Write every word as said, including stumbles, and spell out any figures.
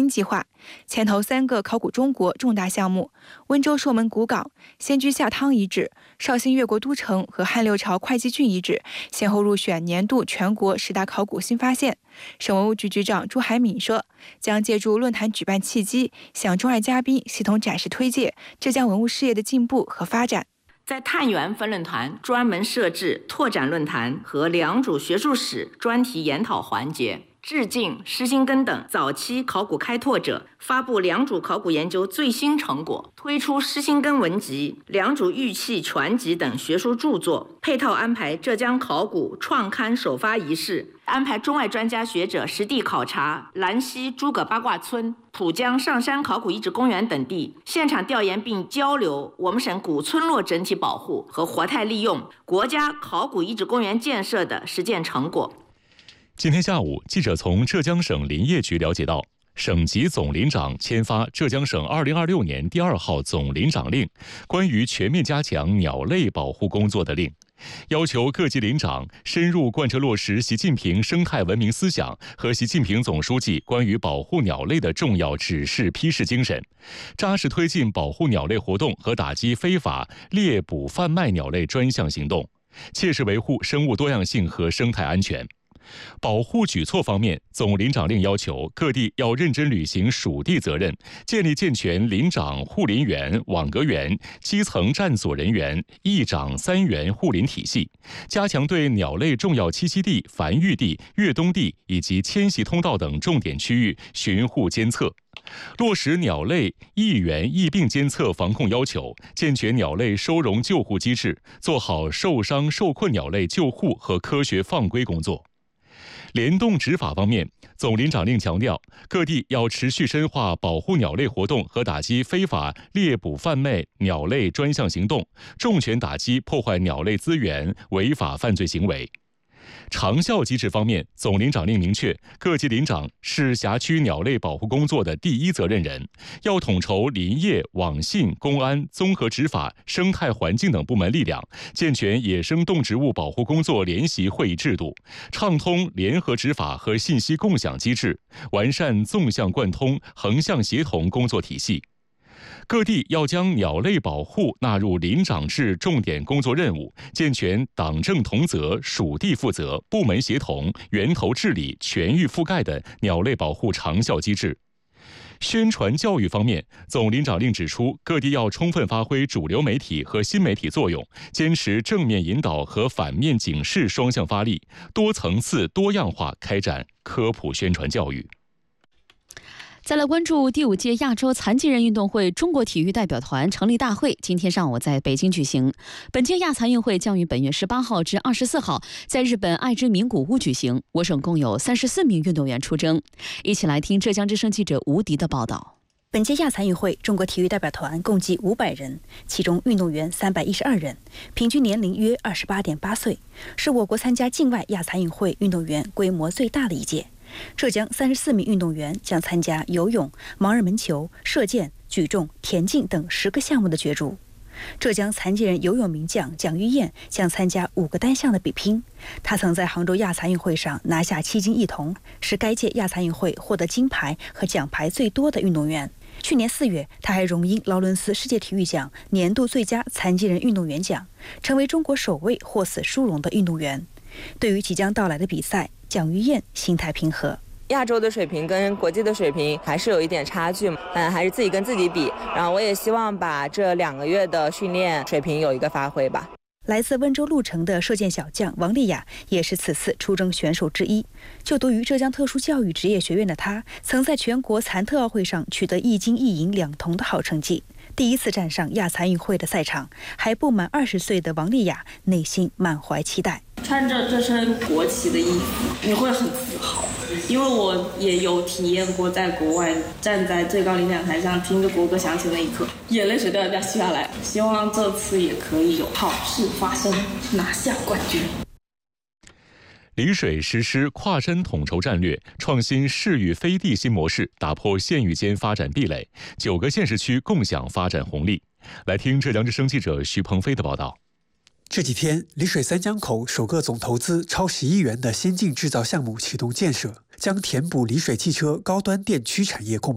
新计划，牵头三个考古中国重大项目：温州朔门古岗、仙居下汤遗址、绍兴越国都城和汉六朝会稽郡遗址，先后入选年度全国十大考古新发现。省文物局局长朱海敏说，将借助论坛举办契机，向中外嘉宾系统展示推介浙江文物事业的进步和发展。 在探源分论坛专门设置拓展论坛和良渚学术史专题研讨环节，致敬施新根等早期考古开拓者，发布良渚考古研究最新成果，推出施新根文集、良渚玉器全集等学术著作，配套安排浙江考古创刊首发仪式，安排中外专家学者实地考察兰溪诸葛八卦村、浦江上山考古遗址公园等地，现场调研并交流我们省古村落整体保护和活态利用、国家考古遗址公园建设的实践成果。 今天下午，记者从浙江省林业局了解到，省级总林长签发浙江省二零二六年第二号总林长令，关于全面加强鸟类保护工作的令，要求各级林长深入贯彻落实习近平生态文明思想和习近平总书记关于保护鸟类的重要指示批示精神，扎实推进保护鸟类活动和打击非法猎捕贩卖鸟类专项行动，切实维护生物多样性和生态安全。保护举措方面，总林长令要求各地要认真履行属地责任，建立健全林长、护林员、网格员、基层站所人员一长三员护林体系，加强对鸟类重要栖息地、繁育地、越冬地以及迁徙通道等重点区域巡护监测，落实鸟类疫源疫病监测防控要求，健全鸟类收容救护机制，做好受伤受困鸟类救护和科学放归工作。联动执法方面，总林长令强调，各地要持续深化保护鸟类活动和打击非法猎捕贩卖鸟类专项行动，重拳打击破坏鸟类资源违法犯罪行为。长效机制方面，总林长令明确，各级林长是辖区鸟类保护工作的第一责任人，要统筹林业、网信、公安、综合执法、生态环境等部门力量，健全野生动植物保护工作联席会议制度，畅通联合执法和信息共享机制，完善纵向贯通、横向协同工作体系。各地要将鸟类保护纳入林长制重点工作任务，健全党政同责、属地负责、部门协同、源头治理、全域覆盖的鸟类保护长效机制。宣传教育方面，总林长令指出，各地要充分发挥主流媒体和新媒体作用，坚持正面引导和反面警示双向发力，多层次多样化开展科普宣传教育。 再来关注第五届亚洲残疾人运动会中国体育代表团成立大会，今天上午在北京举行。本届亚残运会将于本月十八号至二十四号在日本爱知名古屋举行。我省共有三十四名运动员出征。一起来听浙江之声记者吴迪的报道。 本届亚残运会中国体育代表团共计五百人，其中运动员三百一十二人，平均年龄约二十八点八岁，是我国参加境外亚残运会运动员规模最大的一届。浙江三十四名运动员将参加游泳、盲人门球、射箭、举重、田径等十个项目的角逐。浙江残疾人游泳名将蒋玉燕将参加五个单项的比拼。她曾在杭州亚残运会上拿下七金一铜，是该届亚残运会获得金牌和奖牌最多的运动员。去年四月，她还荣膺劳伦斯世界体育奖年度最佳残疾人运动员奖，成为中国首位获此殊荣的运动员。对于即将到来的比赛，蒋玉燕心态平和。 亚洲的水平跟国际的水平还是有一点差距，嗯，还是自己跟自己比。然后我也希望把这两个月的训练水平有一个发挥吧。 来自温州鹿城的射箭小将王丽雅也是此次出征选手之一。就读于浙江特殊教育职业学院的她，曾在全国残特奥会上取得一金一银两铜的好成绩。第一次站上亚残运会的赛场，还不满二十岁的王丽雅内心满怀期待。 穿着这身国旗的衣服，你会很自豪，因为我也有体验过在国外站在最高领奖台上听着国歌响起那一刻，眼泪水都要掉下来。希望这次也可以有好事发生，拿下冠军。 丽水实施跨深统筹战略，创新市域飞地新模式，打破县域间发展壁垒，九个县市区共享发展红利。来听浙江之声记者徐鹏飞的报道。 这几天，丽水三江口首个总投资超十亿元的先进制造项目启动建设，将填补丽水汽车高端电驱产业空